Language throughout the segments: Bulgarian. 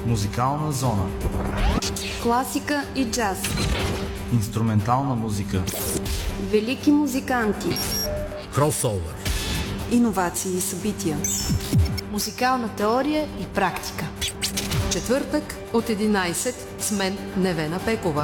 Музикална зона. Класика и джаз. Инструментална музика. Велики музиканти. Кросовър. Иновации и събития. Музикална теория и практика. Четвъртък от 11 с мен Невена Пекова.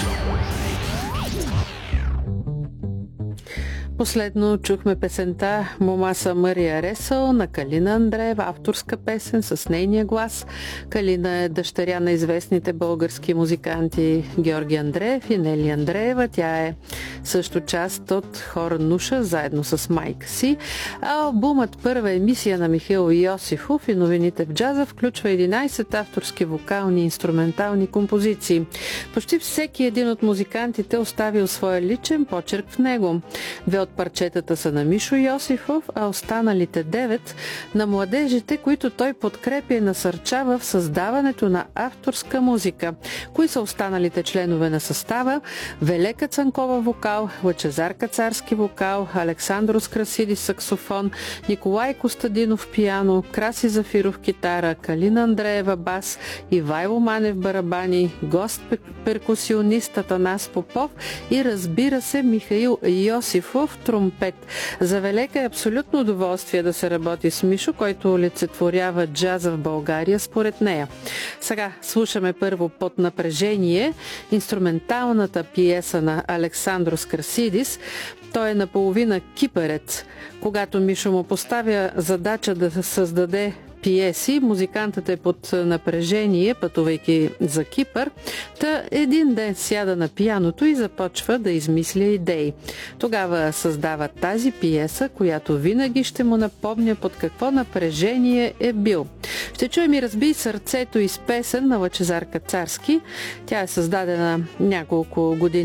Последно чухме песента "Мома са Мария Ресъл" на Калина Андреева, авторска песен с нейния глас. Калина е дъщеря на известните български музиканти Георги Андреев и Нели Андреева. Тя е също част от хора Нуша, заедно с майка си. Албумът "Първа емисия" на Михаил Йосифов и новините в джаза включва 11 авторски вокални и инструментални композиции. Почти всеки един от музикантите оставил своя личен почерк в него. Две от парчетата са на Мишо Йосифов, а останалите 9 на младежите, които той подкрепя и насърчава в създаването на авторска музика. Кои са останалите членове на състава? Велека Цанкова вокал, Лъчезар Кацарски вокал, Александрос Красидис саксофон, Николай Костадинов пиано, Краси Зафиров китара, Калина Андреева бас, Ивайло Манев барабани, гост перкусионист Атанас Попов и разбира се Михаил Йосифов тромпет. За Велека е абсолютно удоволствие да се работи с Мишо, който олицетворява джаза в България според нея. Сега слушаме първо "Под напрежение", инструменталната пиеса на Александрос Красидис. Той е наполовина кипърец. Когато Мишо му поставя задача да създаде пиеси, музикантът е под напрежение, пътувайки за Кипър, та един ден сяда на пианото и започва да измисля идеи. Тогава създава тази пиеса, която винаги ще му напомня под какво напрежение е бил. Ще чуем и "Разбий сърцето" из песен на Лъчезар Кацарски. Тя е създадена няколко години